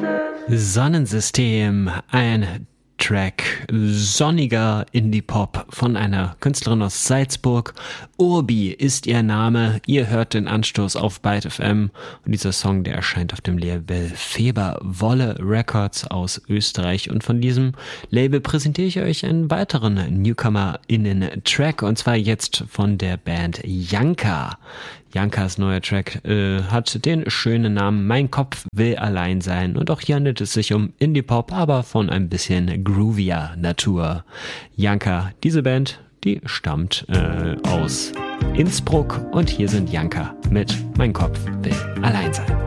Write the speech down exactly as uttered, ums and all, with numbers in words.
Sonnensystem, ein Track sonniger Indie-Pop von einer Künstlerin aus Salzburg. Urbi ist ihr Name. Ihr hört den Anstoß auf Byte F M und dieser Song, der erscheint auf dem Label Feber-Wolle Records aus Österreich, und von diesem Label präsentiere ich euch einen weiteren Newcomer-Innen-Track, und zwar jetzt von der Band Janka. Jankas neuer Track äh, hat den schönen Namen Mein Kopf will allein sein, und auch hier handelt es sich um Indie-Pop, aber von ein bisschen groovier Natur. Janka, diese Band, die stammt äh, aus Innsbruck, und hier sind Janka mit Mein Kopf will allein sein.